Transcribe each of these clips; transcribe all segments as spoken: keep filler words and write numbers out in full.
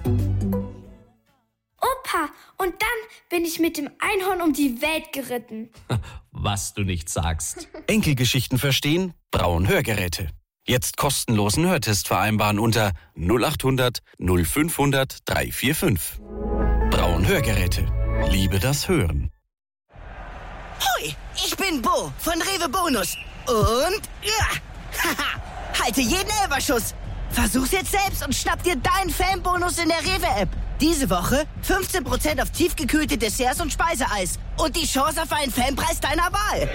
Opa, und dann bin ich mit dem Einhorn um die Welt geritten. Was du nicht sagst. Enkelgeschichten verstehen? Braun Hörgeräte. Jetzt kostenlosen Hörtest vereinbaren unter null acht hundert null fünfhundert dreihundertfünfundvierzig. Braun Hörgeräte. Liebe das Hören. Hui, ich bin Bo von Rewe Bonus. Und ja, haha, halte jeden Elberschuss. Versuch's jetzt selbst und schnapp dir deinen Fanbonus in der Rewe-App. Diese Woche fünfzehn Prozent auf tiefgekühlte Desserts und Speiseeis. Und die Chance auf einen Fanpreis deiner Wahl.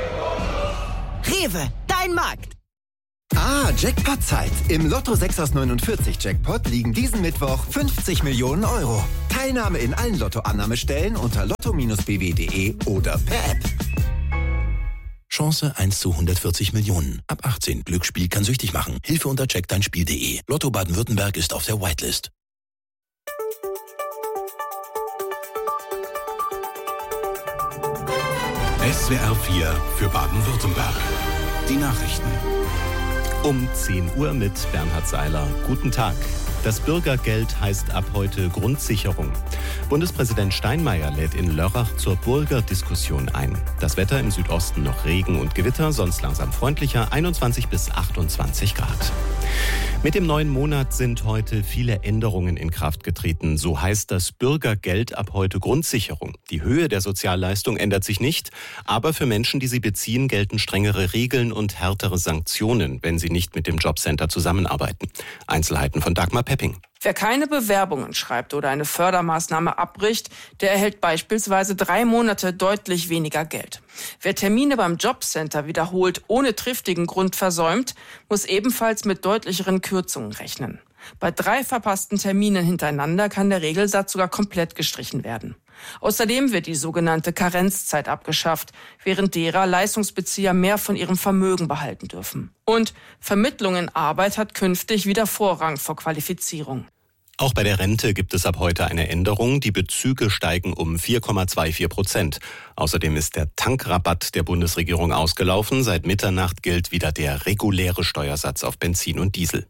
Rewe, dein Markt. Ah, Jackpot-Zeit. Im Lotto sechs aus neunundvierzig Jackpot liegen diesen Mittwoch fünfzig Millionen Euro. Teilnahme in allen Lottoannahmestellen unter lotto Bindestrich b w punkt de oder per App. Chance eins zu hundertvierzig Millionen. Ab achtzehn. Glücksspiel kann süchtig machen. Hilfe unter check dein Spiel punkt de. Lotto Baden-Württemberg ist auf der Whitelist. S W R vier für Baden-Württemberg. Die Nachrichten. Um zehn Uhr mit Bernhard Seiler. Guten Tag. Das Bürgergeld heißt ab heute Grundsicherung. Bundespräsident Steinmeier lädt in Lörrach zur Bürgerdiskussion ein. Das Wetter im Südosten noch Regen und Gewitter, sonst langsam freundlicher, einundzwanzig bis achtundzwanzig Grad. Mit dem neuen Monat sind heute viele Änderungen in Kraft getreten. So heißt das Bürgergeld ab heute Grundsicherung. Die Höhe der Sozialleistung ändert sich nicht, aber für Menschen, die sie beziehen, gelten strengere Regeln und härtere Sanktionen, wenn sie nicht mit dem Jobcenter zusammenarbeiten. Einzelheiten von Dagmar Pepping. Wer keine Bewerbungen schreibt oder eine Fördermaßnahme abbricht, der erhält beispielsweise drei Monate deutlich weniger Geld. Wer Termine beim Jobcenter wiederholt ohne triftigen Grund versäumt, muss ebenfalls mit deutlicheren Kürzungen rechnen. Bei drei verpassten Terminen hintereinander kann der Regelsatz sogar komplett gestrichen werden. Außerdem wird die sogenannte Karenzzeit abgeschafft, während derer Leistungsbezieher mehr von ihrem Vermögen behalten dürfen. Und Vermittlung in Arbeit hat künftig wieder Vorrang vor Qualifizierung. Auch bei der Rente gibt es ab heute eine Änderung. Die Bezüge steigen um vier Komma vierundzwanzig Prozent. Außerdem ist der Tankrabatt der Bundesregierung ausgelaufen. Seit Mitternacht gilt wieder der reguläre Steuersatz auf Benzin und Diesel.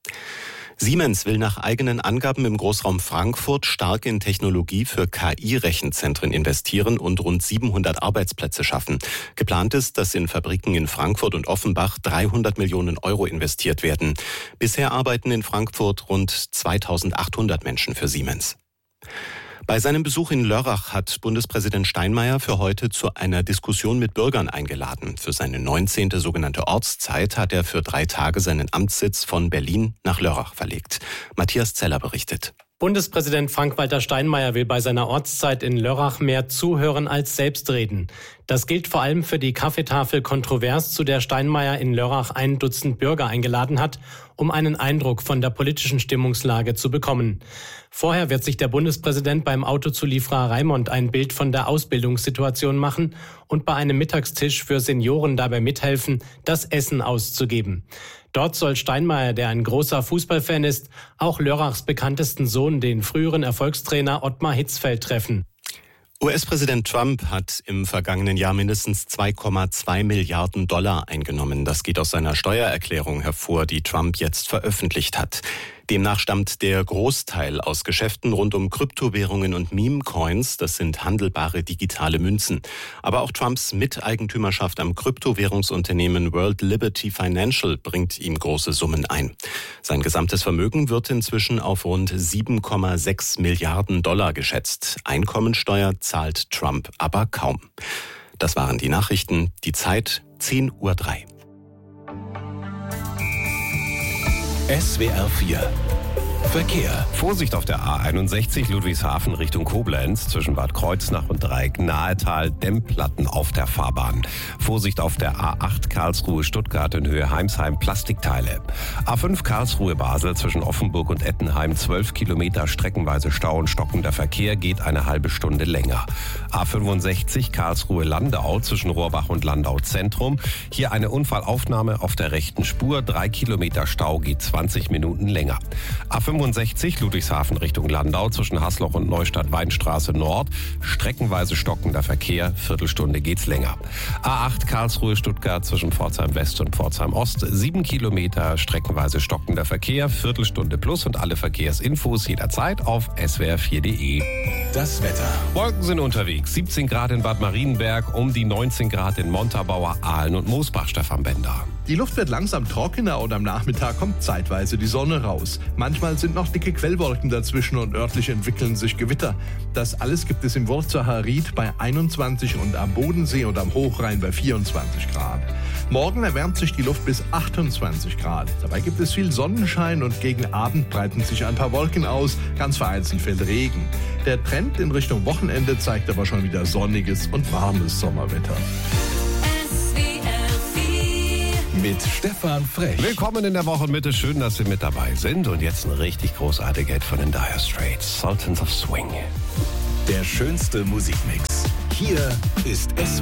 Siemens will nach eigenen Angaben im Großraum Frankfurt stark in Technologie für K I-Rechenzentren investieren und rund siebenhundert Arbeitsplätze schaffen. Geplant ist, dass in Fabriken in Frankfurt und Offenbach dreihundert Millionen Euro investiert werden. Bisher arbeiten in Frankfurt rund zweitausendachthundert Menschen für Siemens. Bei seinem Besuch in Lörrach hat Bundespräsident Steinmeier für heute zu einer Diskussion mit Bürgern eingeladen. Für seine neunzehnte sogenannte Ortszeit hat er für drei Tage seinen Amtssitz von Berlin nach Lörrach verlegt. Matthias Zeller berichtet. Bundespräsident Frank-Walter Steinmeier will bei seiner Ortszeit in Lörrach mehr zuhören als selbst reden. Das gilt vor allem für die Kaffeetafel Kontrovers, zu der Steinmeier in Lörrach ein Dutzend Bürger eingeladen hat, um einen Eindruck von der politischen Stimmungslage zu bekommen. Vorher wird sich der Bundespräsident beim Autozulieferer Raimond ein Bild von der Ausbildungssituation machen und bei einem Mittagstisch für Senioren dabei mithelfen, das Essen auszugeben. Dort soll Steinmeier, der ein großer Fußballfan ist, auch Lörrachs bekanntesten Sohn, den früheren Erfolgstrainer Ottmar Hitzfeld, treffen. U S-Präsident Trump hat im vergangenen Jahr mindestens zwei Komma zwei Milliarden Dollar eingenommen. Das geht aus seiner Steuererklärung hervor, die Trump jetzt veröffentlicht hat. Demnach stammt der Großteil aus Geschäften rund um Kryptowährungen und Meme-Coins. Das sind handelbare digitale Münzen. Aber auch Trumps Miteigentümerschaft am Kryptowährungsunternehmen World Liberty Financial bringt ihm große Summen ein. Sein gesamtes Vermögen wird inzwischen auf rund sieben Komma sechs Milliarden Dollar geschätzt. Einkommensteuer zahlt Trump aber kaum. Das waren die Nachrichten. Die Zeit zehn Uhr drei. S W R vier Verkehr. Vorsicht auf der A einundsechzig Ludwigshafen Richtung Koblenz zwischen Bad Kreuznach und Dreieck-Nahetal, Dämmplatten auf der Fahrbahn. Vorsicht auf der A acht Karlsruhe-Stuttgart in Höhe Heimsheim, Plastikteile. A fünf Karlsruhe-Basel zwischen Offenburg und Ettenheim, zwölf Kilometer streckenweise Stau und stockender Verkehr, geht eine halbe Stunde länger. A fünfundsechzig Karlsruhe-Landau zwischen Rohrbach und Landau Zentrum. Hier eine Unfallaufnahme auf der rechten Spur, drei Kilometer Stau, geht zwanzig Minuten länger. A fünfundsechzig Ludwigshafen Richtung Landau zwischen Hasloch und Neustadt-Weinstraße Nord. Streckenweise stockender Verkehr, Viertelstunde geht's länger. A acht Karlsruhe-Stuttgart zwischen Pforzheim West und Pforzheim Ost. Sieben Kilometer, streckenweise stockender Verkehr, Viertelstunde plus und alle Verkehrsinfos jederzeit auf s w r vier punkt d e. Das Wetter. Wolken sind unterwegs. siebzehn Grad in Bad Marienberg, um die neunzehn Grad in Montabaur, Aalen und Moosbach, Stefan Bender. Die Luft wird langsam trockener und am Nachmittag kommt zeitweise die Sonne raus. Manchmal sind noch dicke Quellwolken dazwischen und örtlich entwickeln sich Gewitter. Das alles gibt es im Wurzacher Ried bei einundzwanzig und am Bodensee und am Hochrhein bei vierundzwanzig Grad. Morgen erwärmt sich die Luft bis achtundzwanzig Grad. Dabei gibt es viel Sonnenschein und gegen Abend breiten sich ein paar Wolken aus. Ganz vereinzelt fällt Regen. Der Trend in Richtung Wochenende zeigt aber schon wieder sonniges und warmes Sommerwetter. Mit Stefan Frech. Willkommen in der Wochenmitte. Schön, dass Sie mit dabei sind. Und jetzt ein richtig großartiger Hit von den Dire Straits. Sultans of Swing. Der schönste Musikmix. Hier ist S